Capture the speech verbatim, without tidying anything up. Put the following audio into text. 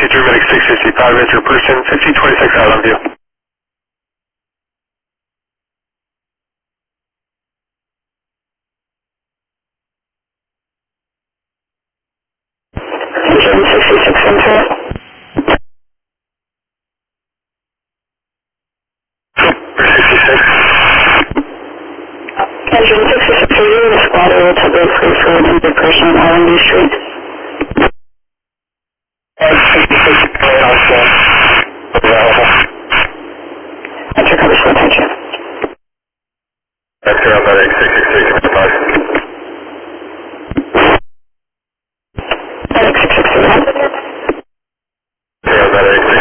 Victor, Medic six sixty-five, enter person fifty twenty-six out on view. Engine sixty-six enter. sixty-six. Engine sixty-six, are you in the squad area to go free for an injured person on R and D Street? sixty-six, going on squad. Available. Enter cover squad, thank you. Enter on Medic six sixty-six, five. Medic six sixty-one. Enter on Medic six